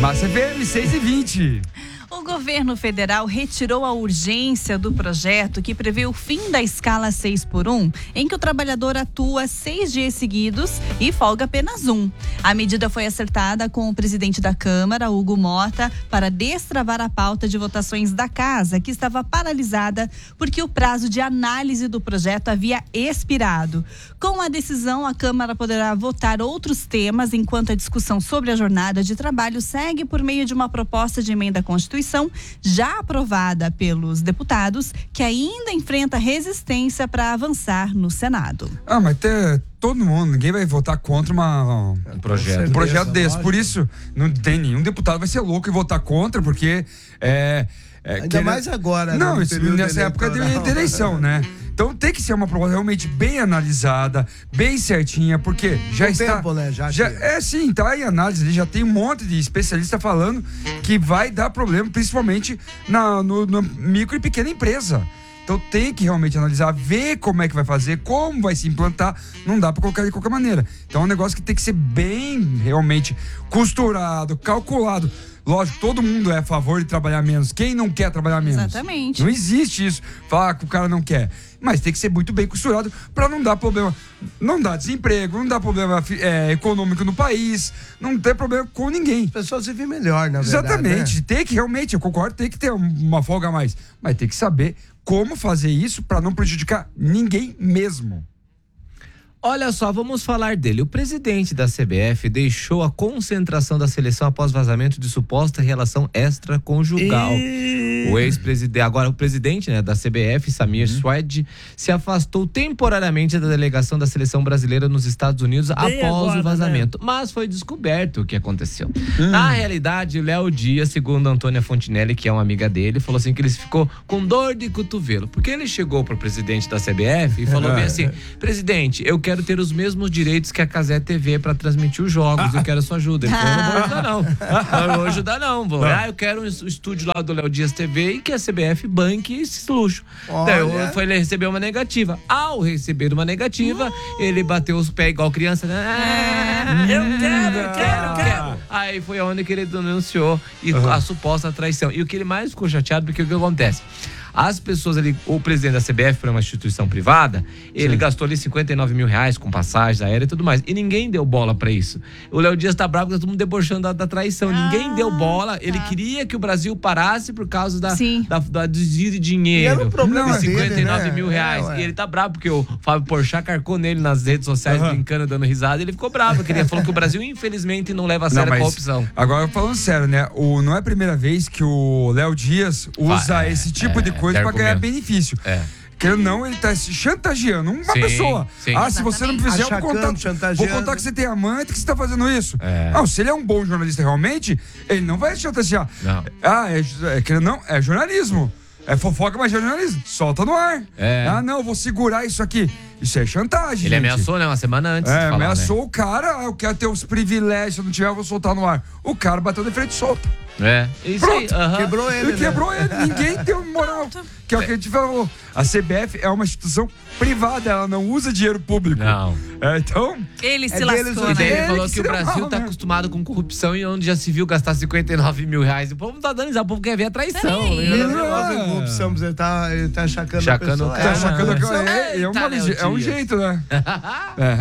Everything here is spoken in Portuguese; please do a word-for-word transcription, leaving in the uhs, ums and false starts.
Massa F M, seis e vinte. O governo federal retirou a urgência do projeto que prevê o fim da escala seis por um, em que o trabalhador atua seis dias seguidos e folga apenas um. A medida foi acertada com o presidente da Câmara, Hugo Mota, para destravar a pauta de votações da casa, que estava paralisada porque o prazo de análise do projeto havia expirado. Com a decisão, a Câmara poderá votar outros temas, enquanto a discussão sobre a jornada de trabalho segue por meio de uma proposta de emenda à Constituição já aprovada pelos deputados, que ainda enfrenta resistência para avançar no Senado. Ah, mas tem todo mundo, ninguém vai votar contra uma, um projeto, um projeto desse. Por isso, não tem nenhum deputado vai ser louco e votar contra, porque é, é ainda que, mais agora. Não, né, isso, nessa época de, de eleição, né? Então tem que ser uma proposta realmente bem analisada, bem certinha, porque já Com está. tempo, né? Já já, que... É sim, tá em análise ali, já tem um monte de especialista falando que vai dar problema, principalmente na no, no micro e pequena empresa. Então tem que realmente analisar, ver como é que vai fazer, como vai se implantar. Não dá para colocar de qualquer maneira. Então é um negócio que tem que ser bem realmente costurado, calculado. Lógico, todo mundo é a favor de trabalhar menos. Quem não quer trabalhar menos? Exatamente. Não existe isso, falar que o cara não quer. Mas tem que ser muito bem costurado para não dar problema. Não dá desemprego, não dá problema é, econômico no país, não tem problema com ninguém. As pessoas vivem melhor, na verdade. Exatamente. Né? Tem que realmente, eu concordo, tem que ter uma folga a mais. Mas tem que saber como fazer isso para não prejudicar ninguém mesmo. Olha só, vamos falar dele. O presidente da C B F deixou a concentração da seleção após vazamento de suposta relação extraconjugal. E... O ex-presidente, agora o presidente, né, da C B F, Samir uhum. Swed, se afastou temporariamente da delegação da seleção brasileira nos Estados Unidos Bem após agora, o vazamento. Né? Mas foi descoberto o que aconteceu. Hum. Na realidade, o Léo Dias, segundo a Antônia Fontinelli, que é uma amiga dele, falou assim que ele ficou com dor de cotovelo. Porque ele chegou pro presidente da C B F e falou bem assim: presidente, eu quero quero ter os mesmos direitos que a Cazé T V pra transmitir os jogos, ah. eu quero a sua ajuda. Ele falou, não vou ajudar não, não vou ajudar não, vou. Ah, eu quero um estúdio lá do Léo Dias T V e que a C B F banque esse luxo. Daí eu, foi, ele recebeu uma negativa. Ao receber uma negativa, uh. ele bateu os pés igual criança, né? Ah, eu quero, eu quero, eu quero. Aí foi onde que ele denunciou e uhum. a suposta traição. E o que ele mais ficou chateado, porque o que acontece? As pessoas ali, o presidente da C B F, para uma instituição privada, ele Sim. gastou ali cinquenta e nove mil reais com passagens aéreas e tudo mais. E ninguém deu bola pra isso. O Léo Dias tá bravo porque tá todo mundo debochando da, da traição. Ah, ninguém deu bola. Ele tá. queria que o Brasil parasse por causa da, da, da desvio de dinheiro. E era um problema de cinquenta e nove mil reais. É, e ele tá bravo porque o Fábio Porchat carcou nele nas redes sociais, uhum. brincando, dando risada. E ele ficou bravo. Ele falou que o Brasil, infelizmente, não leva a sério não, a corrupção. Agora, falando sério, né? O, não é a primeira vez que o Léo Dias usa é, esse tipo é, de coisa pra ganhar benefício. É. Querendo não, ele tá chantageando uma sim, pessoa. Sim. Ah, se você não fizer, eu vou contar, vou contar que você tem amante, que você tá fazendo isso. É. Não, se ele é um bom jornalista realmente, ele não vai chantagear. Não. Ah, é, é, querendo não, é jornalismo. É fofoca, mas é jornalismo. Solta no ar. É. Ah, não, eu vou segurar isso aqui. Isso é chantagem. Ele gente. ameaçou, né? Uma semana antes. É, de falar, ameaçou né? o cara. Ah, eu quero ter os privilégios. Se eu não tiver, eu vou soltar no ar. O cara bateu de frente e solta. É. Isso Pronto. Aí, uh-huh. Quebrou ele. Ele quebrou né? ele. Ninguém deu moral. Que é o que a gente falou. A C B F é uma instituição privada, ela não usa dinheiro público. Não. É, então. Ele se é lascou, né? né? Ele falou que, que o Brasil mal, tá né? acostumado com corrupção e onde já se viu gastar cinquenta e nove mil reais. O povo não tá dando isso, o povo quer ver a traição. Ele não gosta de corrupção, ele tá, ele tá chacando, chacando a pessoa. Tá chacando é, a é, é, é, uma, é um jeito, né? É.